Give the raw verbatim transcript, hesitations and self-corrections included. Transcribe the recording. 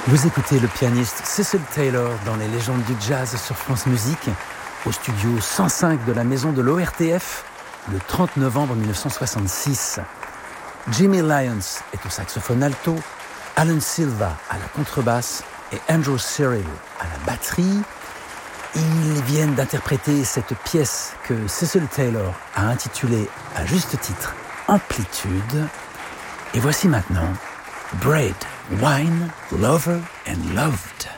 Vous écoutez le pianiste Cecil Taylor dans les légendes du jazz sur France Musique, au studio cent cinq de la maison de l'O R T F, le trente novembre mille neuf cent soixante-six. Jimmy Lyons est au saxophone alto, Alan Silva à la contrebasse et Andrew Cyril à la batterie. Ils viennent d'interpréter cette pièce que Cecil Taylor a intitulée à juste titre Amplitude. Et voici maintenant Bread, Wine, Lover and Loved.